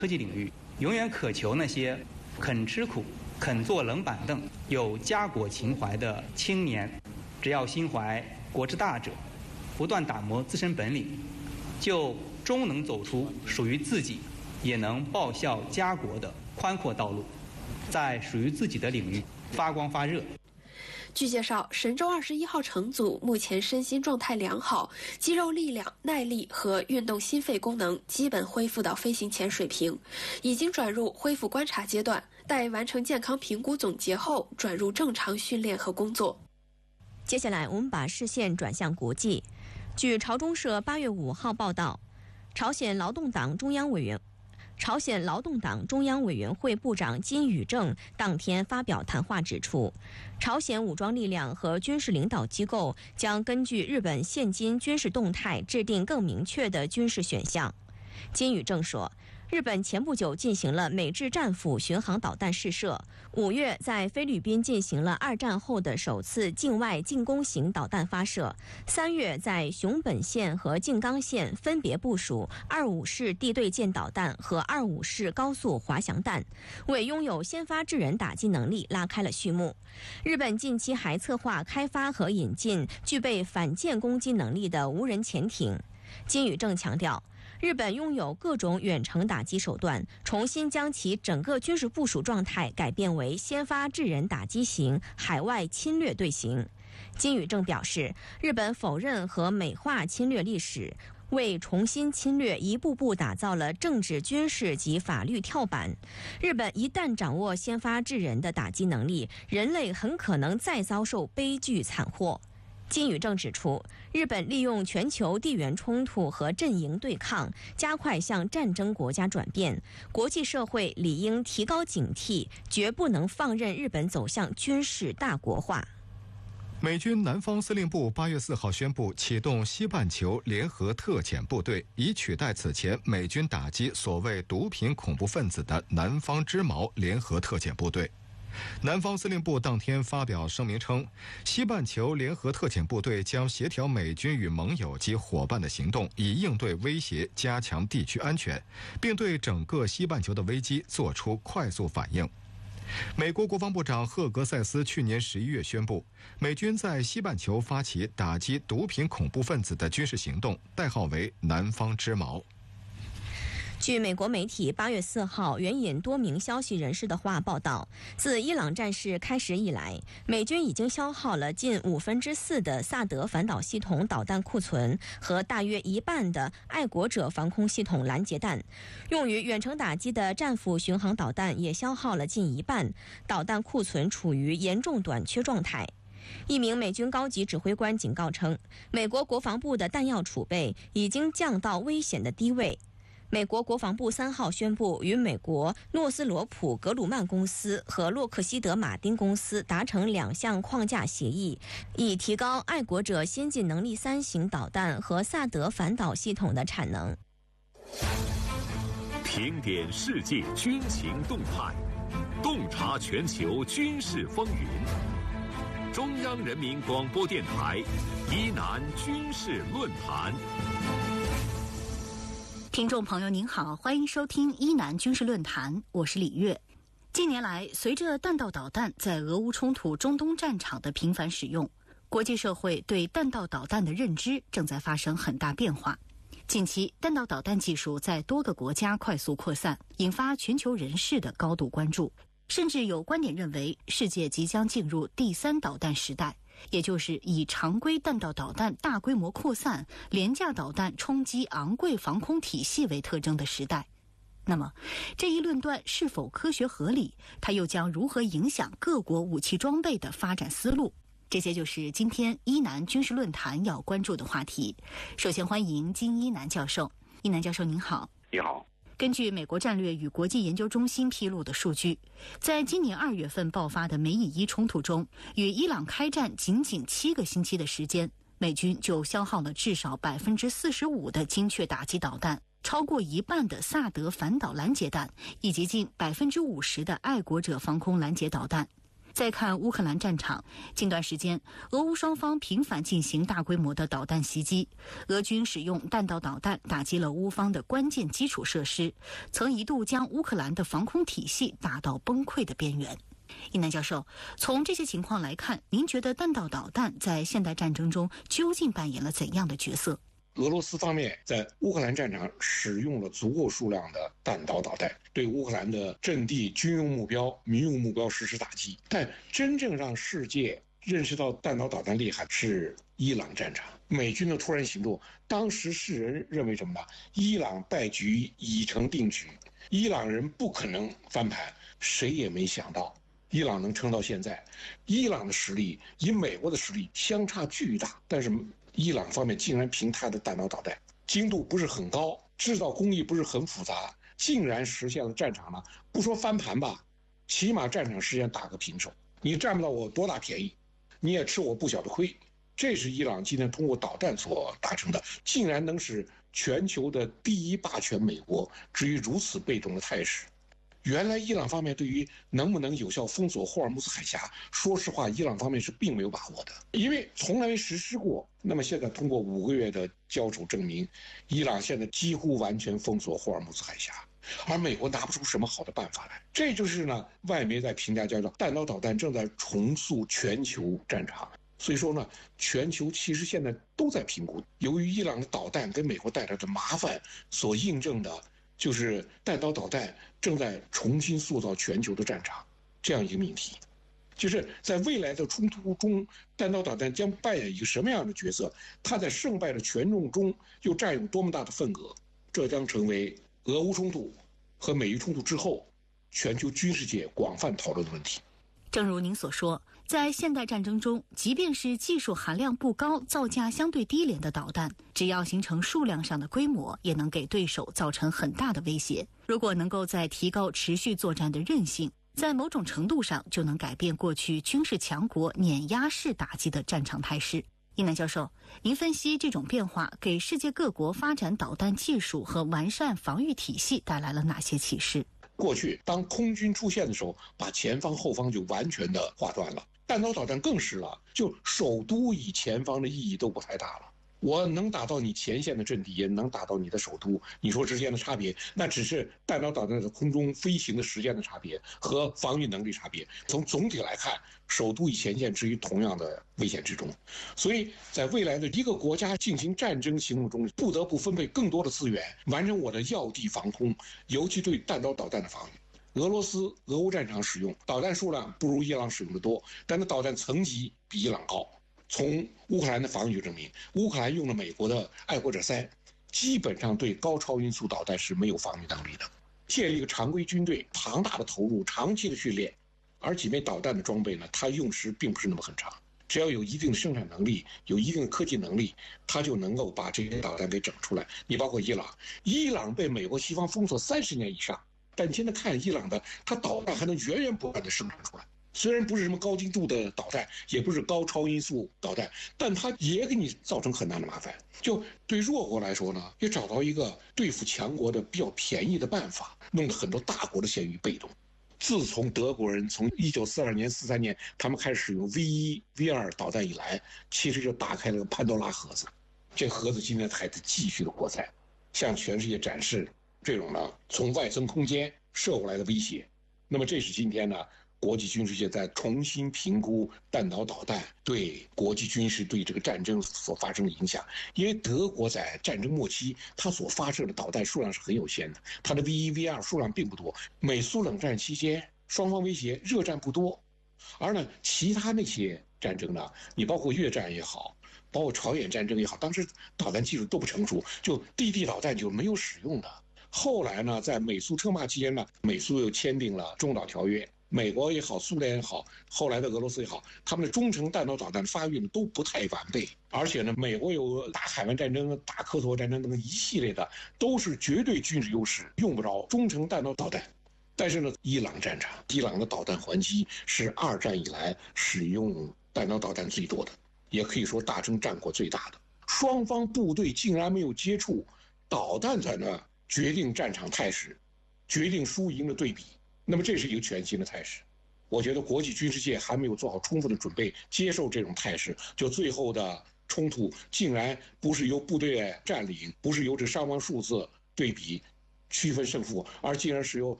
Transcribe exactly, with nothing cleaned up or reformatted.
科技领域，永远渴求那些肯吃苦、肯坐冷板凳、有家国情怀的青年。只要心怀国之大者，不断打磨自身本领，就终能走出属于自己也能报效家国的宽阔道路，在属于自己的领域发光发热。 据介绍，神舟二十一号乘组目前身心状态良好，肌肉力量、耐力和运动心肺功能基本恢复到飞行前水平，已经转入恢复观察阶段，待完成健康评估总结后转入正常训练和工作。 接下来我们把视线转向国际。据朝中社八月五号报道，朝鲜劳动党中央委员朝鲜劳动党中央委员会部长金宇正当天发表谈话指出，朝鲜武装力量和军事领导机构将根据日本现今军事动态制定更明确的军事选项。金宇正说，日本前不久进行了美制战斧巡航导弹试射，五月在菲律宾进行了二战后的首次境外进攻型导弹发射，三月在熊本县和静冈县分别部署二五式地对舰导弹和二五式高速滑翔弹，为拥有先发制人打击能力拉开了序幕。日本近期还策划开发和引进具备反舰攻击能力的无人潜艇。金宇正强调，日本拥有各种远程打击手段，重新将其整个军事部署状态改变为先发制人打击型海外侵略队形。金宇正表示，日本否认和美化侵略历史，为重新侵略一步步打造了政治、军事及法律跳板。日本一旦掌握先发制人的打击能力，人类很可能再遭受悲剧惨祸。金宇正指出，日本利用全球地缘冲突和阵营对抗，加快向战争国家转变，国际社会理应提高警惕，绝不能放任日本走向军事大国化。 美军南方司令部八月四号宣布启动西半球联合特遣部队，以取代此前美军打击所谓毒品恐怖分子的南方之矛联合特遣部队。南方司令部当天发表声明称，西半球联合特遣部队将协调美军与盟友及伙伴的行动，以应对威胁，加强地区安全，并对整个西半球的危机做出快速反应。美国国防部长赫格塞斯去年十一月宣布，美军在西半球发起打击毒品恐怖分子的军事行动，代号为南方之矛。 据美国媒体八月四号援引多名消息人士的话报道，自伊朗战事开始以来，美军已经消耗了近五分之四的萨德反导系统导弹库存和大约一半的爱国者防空系统拦截弹，用于远程打击的战斧巡航导弹也消耗了近一半，导弹库存处于严重短缺状态。一名美军高级指挥官警告称，美国国防部的弹药储备已经降到危险的低位。美国国防部三号宣布与美国诺斯罗普格鲁曼公司和洛克希德马丁公司达成两项框架协议，以提高爱国者先进能力三型导弹和萨德反导系统的产能。 听点世界军情动态，洞察全球军事风云。中央人民广播电台伊南军事论坛。 听众朋友您好，欢迎收听伊南军事论坛，我是李月。近年来，随着弹道导弹在俄乌冲突中东战场的频繁使用，国际社会对弹道导弹的认知正在发生很大变化。近期，弹道导弹技术在多个国家快速扩散，引发全球人士的高度关注，甚至有观点认为，世界即将进入第三导弹时代，也就是以常规弹道导弹大规模扩散、廉价导弹冲击昂贵防空体系为特征的时代。那么，这一论断是否科学合理？它又将如何影响各国武器装备的发展思路？这些就是今天伊南军事论坛要关注的话题。首先欢迎金一南教授。一南教授您好。 你好。 根据美国战略与国际研究中心披露的数据，在今年二月份爆发的美以伊冲突中，与伊朗开战仅仅七个星期的时间，美军就消耗了至少百分之四十五的精确打击导弹，超过一半的萨德反导拦截弹，以及近百分之五十的爱国者防空拦截导弹。 再看乌克兰战场，近段时间，俄乌双方频繁进行大规模的导弹袭击，俄军使用弹道导弹打击了乌方的关键基础设施，曾一度将乌克兰的防空体系打到崩溃的边缘。一南教授，从这些情况来看，您觉得弹道导弹在现代战争中究竟扮演了怎样的角色？ 俄罗斯方面在乌克兰战场使用了足够数量的弹道导弹，对乌克兰的阵地、军用目标、民用目标实施打击。但真正让世界认识到弹道导弹厉害是伊朗战场。美军的突然行动，当时世人认为什么呢？伊朗败局已成定局，伊朗人不可能翻盘。谁也没想到伊朗能撑到现在。伊朗的实力与美国的实力相差巨大，但是伊朗方面竟然凭他的弹道导弹精度不是很高，制造工艺不是很复杂，竟然实现了战场呢，不说翻盘吧，起码战场时间打个平手。你占不到我多大便宜，你也吃我不小的亏。这是伊朗今天通过导弹所达成的，竟然能使全球的第一霸权美国置于如此被动的态势。原来伊朗方面对于能不能有效封锁霍尔木兹海峡，说实话伊朗方面是并没有把握的，因为从来没实施过。那么现在通过五个月的交手证明，伊朗现在几乎完全封锁霍尔木兹海峡，而美国拿不出什么好的办法来。这就是呢，外媒在评价叫做弹道导弹正在重塑全球战场。所以说呢，全球其实现在都在评估，由于伊朗的导弹给美国带来的麻烦所印证的，就是弹道导弹正在重新塑造全球的战场这样一个命题。就是在未来的冲突中，弹道导弹将扮演一个什么样的角色，它在胜败的权重中又占有多么大的份额，这将成为俄乌冲突和美伊冲突之后全球军事界广泛讨论的问题。 正如您所说，在现代战争中，即便是技术含量不高、造价相对低廉的导弹，只要形成数量上的规模，也能给对手造成很大的威胁。如果能够在提高持续作战的韧性，在某种程度上就能改变过去军事强国碾压式打击的战场态势。一南教授，您分析这种变化给世界各国发展导弹技术和完善防御体系带来了哪些启示？ 过去当空军出现的时候，把前方后方就完全的划断了。弹道导弹更是了，就首都与前方的意义都不太大了。我能打到你前线的阵地，也能打到你的首都，你说之间的差别，那只是弹道导弹在空中飞行的时间的差别和防御能力差别。从总体来看，首都与前线置于同样的危险之中。所以在未来的一个国家进行战争行动中，不得不分配更多的资源，完成我的要地防空，尤其对弹道导弹的防御。俄罗斯俄乌战场使用导弹数量不如伊朗使用的多，但是导弹层级比伊朗高。从乌克兰的防御证明，乌克兰用了美国的爱国者三，基本上对高超音速导弹是没有防御能力的。建立一个常规军队，庞大的投入，长期的训练，而几枚导弹的装备呢，它用时并不是那么很长。只要有一定的生产能力，有一定的科技能力，它就能够把这些导弹给整出来。你包括伊朗，伊朗被美国西方封锁三十年以上，但现在看伊朗的，它导弹还能源源不断的生产出来。虽然不是什么高精度的导弹，也不是高超音速导弹，但它也给你造成很大的麻烦。就对弱国来说呢，也找到一个对付强国的比较便宜的办法，弄得很多大国的陷于被动。自从德国人从一九四二年、四三年他们开始使用 V 一、V 二导弹以来，其实就打开了个潘多拉盒子。这盒子今天还得继续的扩散，向全世界展示这种呢从外层空间射过来的威胁。那么这是今天呢国际军事界在重新评估弹道导弹对国际军事对这个战争所发生的影响。因为德国在战争末期，它所发射的导弹数量是很有限的，它的 V 一、V 二数量并不多。美苏冷战期间，双方威胁热战不多，而呢其他那些战争呢，你包括越战也好，包括朝鲜战争也好，当时导弹技术都不成熟，就地地导弹就没有使用的。后来呢，在美苏称霸期间呢，美苏又签订了中导条约。美国也好，苏联也好，后来的俄罗斯也好，他们的中程弹道导弹发育呢都不太完备，而且呢，美国有打海湾战争、打科索沃战争等一系列的，都是绝对军事优势，用不着中程弹道导弹。但是呢，伊朗战场，伊朗的导弹还击是二战以来使用弹道导弹最多的，也可以说大征战果最大的。双方部队竟然没有接触，导弹在那决定战场态势，决定输赢的对比。那么这是一个全新的态势。 我觉得国际军事界还没有做好充分的准备，接受这种态势，就最后的冲突竟然不是由部队占领，不是由这伤亡数字对比区分胜负，而竟然是由